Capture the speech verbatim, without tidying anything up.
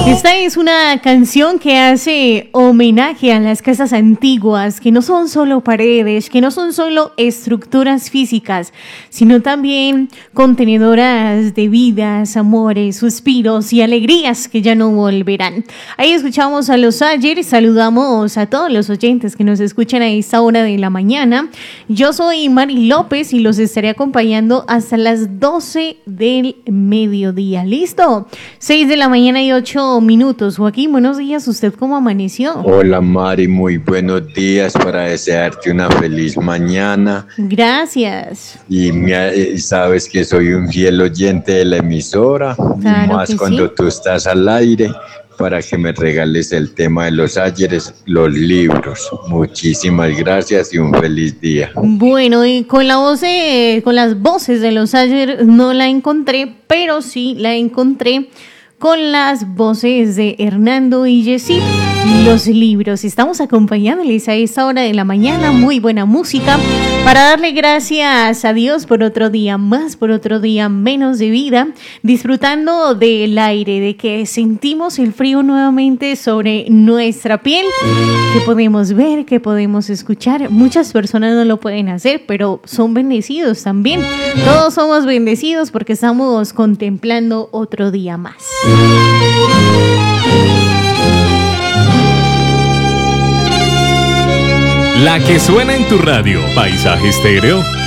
Esta es una canción que hace homenaje a las casas antiguas, que no son solo paredes, que no son solo estructuras físicas, sino también contenedoras de vidas, amores, suspiros y alegrías que ya no volverán. Ahí escuchamos a los Sayer, saludamos a todos los oyentes que nos escuchan a esta hora de la mañana. Yo soy Mari López y los estaré acompañando hasta las doce del mediodía. ¿Listo? seis de la mañana y ocho minutos. Joaquín, buenos días. ¿Usted cómo amaneció? Hola Mari, muy buenos días para desearte una feliz mañana. Gracias. Y me, sabes que soy un fiel oyente de la emisora, Claro más que cuando sí. tú estás al aire, para que me regales el tema de los ayeres, los libros. Muchísimas gracias y un feliz día. Bueno, y con la voz de, con las voces de los Sayer no la encontré, pero sí la encontré con las voces de Hernando y Yesid, los libros. Estamos acompañándoles a esta hora de la mañana, muy buena música, para darle gracias a Dios por otro día más, por otro día menos de vida, disfrutando del aire, de que sentimos el frío nuevamente sobre nuestra piel, que podemos ver, que podemos escuchar. Muchas personas no lo pueden hacer, pero son bendecidos también. Todos somos bendecidos porque estamos contemplando otro día más. La que suena en tu radio, Paisaje Estéreo.